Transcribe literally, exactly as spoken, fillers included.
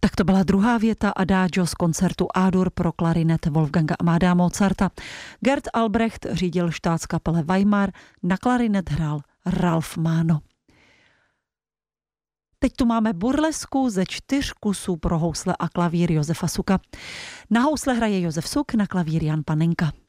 Tak to byla druhá věta Adagio z koncertu A-dur pro klarinet Wolfganga Amadea Mozarta. Gert Albrecht řídil štátskapele Weimar, na klarinet hrál Ralf Máno. Teď tu máme burlesku ze čtyř kusů pro housle a klavír Josefa Suka. Na housle hraje Josef Suk, na klavír Jan Panenka.